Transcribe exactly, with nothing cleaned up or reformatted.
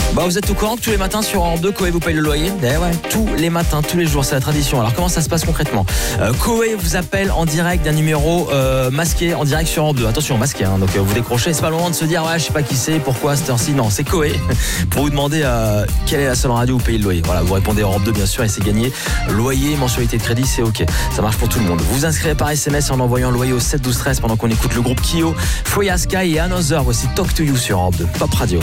Bah vous êtes au courant que tous les matins sur Europe deux, Coé vous paye le loyer. Eh ouais, tous les matins, tous les jours, c'est la tradition. Alors comment ça se passe concrètement? euh, Coé vous appelle en direct d'un numéro euh, masqué, en direct sur Europe deux. Attention, masqué, hein, donc euh, vous décrochez. C'est pas le moment de se dire ouais, je sais pas qui c'est, pourquoi à cette heure-ci. Non, c'est Coé pour vous demander euh, quelle est la seule radio où vous payez le loyer. Voilà, vous répondez Europe deux bien sûr et c'est gagné. Loyer, mensualité de crédit, c'est ok. Ça marche pour tout le monde. Vous vous inscrivez par S M S en envoyant loyer au sept douze treize pendant qu'on écoute le groupe Kyo, Foya Sky et Another. Voici Talk to You sur Europe deux, Pop Radio.